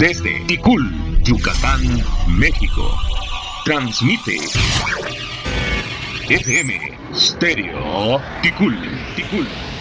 desde Ticul, Yucatán, México. Transmite FM Stereo Ticul.